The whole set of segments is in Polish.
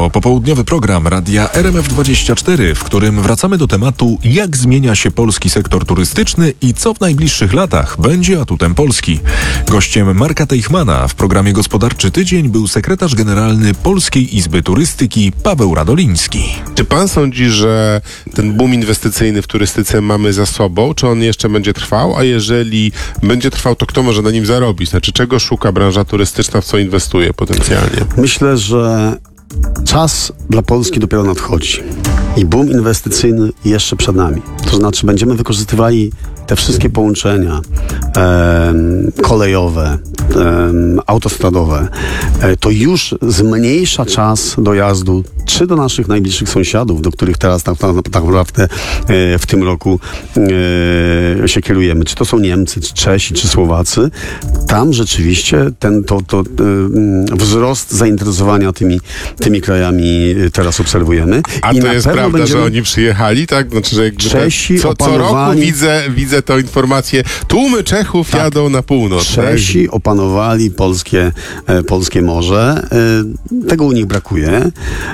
To popołudniowy program Radia RMF24, w którym wracamy do tematu, jak zmienia się polski sektor turystyczny i co w najbliższych latach będzie atutem Polski. Gościem Marka Teichmana w programie Gospodarczy Tydzień był sekretarz generalny Polskiej Izby Turystyki Paweł Radoliński. Czy pan sądzi, że ten boom inwestycyjny w turystyce mamy za sobą? Czy on jeszcze będzie trwał? A jeżeli będzie trwał, to kto może na nim zarobić? Znaczy, czego szuka branża turystyczna, w co inwestuje potencjalnie? Myślę, że czas dla Polski dopiero nadchodzi i boom inwestycyjny jeszcze przed nami. To znaczy będziemy wykorzystywali te wszystkie połączenia kolejowe, autostradowe. To już zmniejsza czas dojazdu czy do naszych najbliższych sąsiadów, do których teraz tak naprawdę w tym roku się kierujemy. Czy to są Niemcy, czy Czesi, czy Słowacy. Tam rzeczywiście wzrost zainteresowania tymi krajami teraz obserwujemy. A i to jest prawda, że oni przyjechali, tak? Znaczy, że Czesi co roku widzę tę informację. Tłumy Czechów jadą na północ. Czesi opanowali polskie morze. Tego u nich brakuje.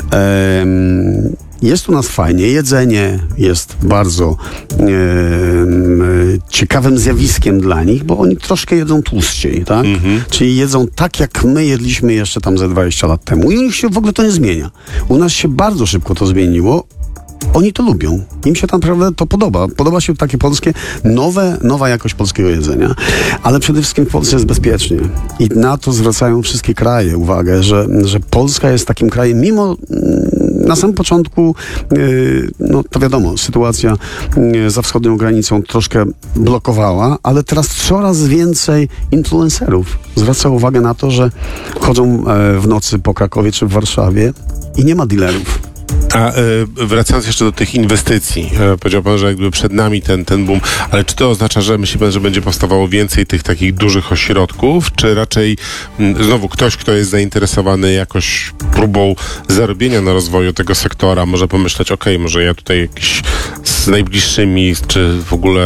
Jest u nas fajnie, jedzenie jest bardzo ciekawym zjawiskiem dla nich, bo oni troszkę jedzą tłuściej, tak? Czyli jedzą tak, jak my jedliśmy jeszcze tam ze 20 lat temu. I u nich się w ogóle to nie zmienia. U nas się bardzo szybko to zmieniło. Oni to lubią. Im się tam naprawdę to podoba. Podoba się takie polskie, nowa jakość polskiego jedzenia. Ale przede wszystkim w Polsce jest bezpiecznie. I na to zwracają wszystkie kraje uwagę, że Polska jest takim krajem, mimo na samym początku, to wiadomo, sytuacja za wschodnią granicą troszkę blokowała, ale teraz coraz więcej influencerów zwraca uwagę na to, że chodzą w nocy po Krakowie czy w Warszawie i nie ma dealerów. A wracając jeszcze do tych inwestycji, powiedział pan, że jakby przed nami ten boom, ale czy to oznacza, że myślimy, że będzie powstawało więcej tych takich dużych ośrodków, czy raczej znowu ktoś, kto jest zainteresowany jakoś próbą zarobienia na rozwoju tego sektora, może pomyśleć, może ja tutaj jakiś z najbliższymi, czy w ogóle